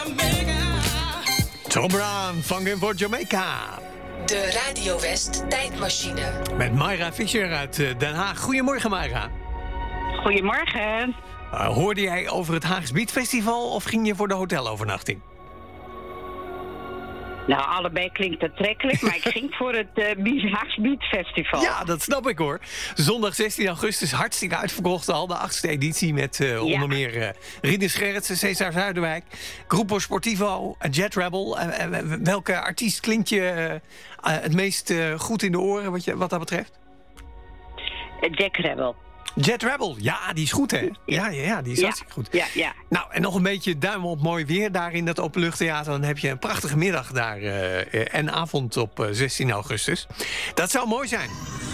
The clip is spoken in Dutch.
Tom Brown, Funkin' for Jamaica. De Radio West tijdmachine. Met Mayra Fischer uit Den Haag. Goedemorgen, Mayra. Goedemorgen. Hoorde jij over het Haags Beat Festival of ging je voor de hotelovernachting? Nou, allebei klinkt aantrekkelijk, maar ik ging voor het Haags Beat Festival. Ja, dat snap ik hoor. Zondag 16 augustus, hartstikke uitverkocht al. De 8e editie met onder meer Rinus Gerritsen, Cesar Zuiderwijk, Grupo Sportivo, Jet Rebel. Welke artiest klinkt je het meest goed in de oren wat dat betreft? Jack Rebel. Jet Rebel, ja, die is goed, hè? Ja, die is hartstikke goed. Ja. Nou, en nog een beetje duim op mooi weer daar in dat openluchttheater. Dan heb je een prachtige middag daar en avond op 16 augustus. Dat zou mooi zijn.